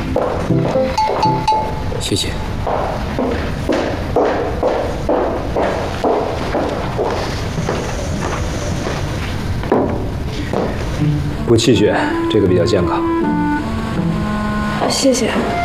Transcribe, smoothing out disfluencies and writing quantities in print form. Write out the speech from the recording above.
谢谢。 不气血，这个比较健康。 谢谢。